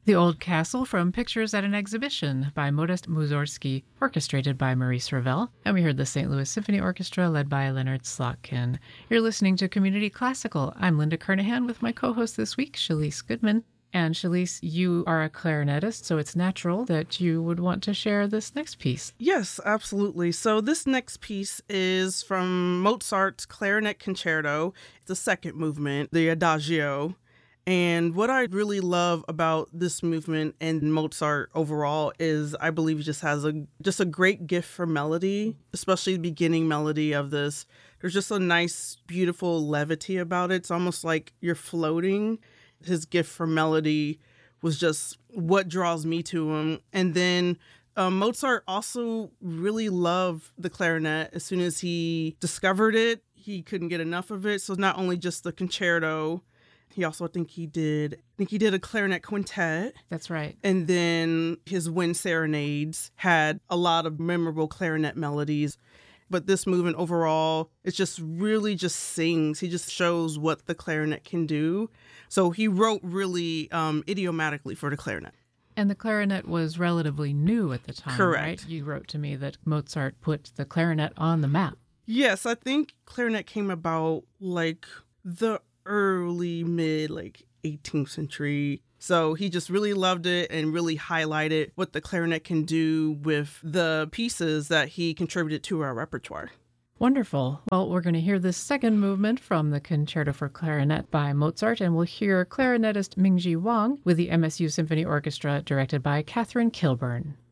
The Old Castle from Pictures at an Exhibition by Modest Mussorgsky, orchestrated by Maurice Ravel. And we heard the St. Louis Symphony Orchestra led by Leonard Slotkin. You're listening to Community Classical. I'm Linda Kernahan with my co-host this week, Shalise Goodman. And Shalise, you are a clarinetist, so it's natural that you would want to share this next piece. Yes, absolutely. So this next piece is from Mozart's Clarinet Concerto, the second movement, the Adagio. And what I really love about this movement and Mozart overall is I believe he just has a great gift for melody, especially the beginning melody of this. There's just a nice, beautiful levity about it. It's almost like you're floating. His gift for melody was just what draws me to him. And then Mozart also really loved the clarinet. As soon as he discovered it, he couldn't get enough of it. So not only just the concerto, he also, I think he did a clarinet quintet. That's right. And then his wind serenades had a lot of memorable clarinet melodies. But this movement overall, it just really just sings. He just shows what the clarinet can do. So he wrote really idiomatically for the clarinet. And the clarinet was relatively new at the time, Correct. Right? You wrote to me that Mozart put the clarinet on the map. Yes, I think clarinet came about like the early, mid, 18th century. So he just really loved it and really highlighted what the clarinet can do with the pieces that he contributed to our repertoire. Wonderful. Well, we're going to hear this second movement from the Concerto for Clarinet by Mozart, and we'll hear clarinetist Mingji Wang with the MSU Symphony Orchestra directed by Catherine Kilburn.